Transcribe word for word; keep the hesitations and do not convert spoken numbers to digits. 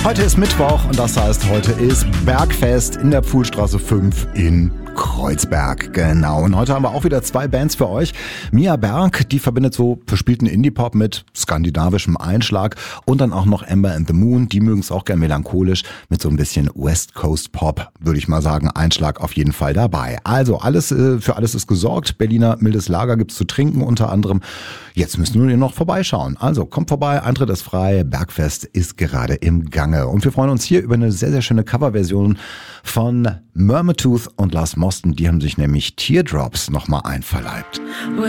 Heute ist Mittwoch und das heißt, heute ist Bergfest in der Pfuhlstraße fünf in Kreuzberg. Genau. Und heute haben wir auch wieder zwei Bands für euch. Mia Berg, die verbindet so verspielten Indie-Pop mit skandinavischem Einschlag. Und dann auch noch Amber and the Moon. Die mögen es auch gern melancholisch mit so ein bisschen West Coast Pop, würde ich mal sagen. Einschlag auf jeden Fall dabei. Also alles für alles ist gesorgt. Berliner mildes Lager gibt's zu trinken unter anderem. Jetzt müssen wir noch vorbeischauen. Also kommt vorbei, Eintritt ist frei. Bergfest ist gerade im Gange. Und wir freuen uns hier über eine sehr, sehr schöne Coverversion von Murmur Tooth und Lars Mosten. Die haben sich nämlich Teardrops nochmal einverleibt.